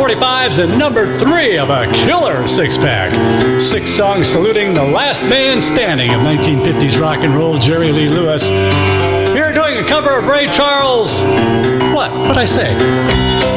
45s and number 3 of a killer six-pack. 6 songs saluting the last man standing of 1950s rock and roll, Jerry Lee Lewis. Here doing a cover of Ray Charles. What'd I say?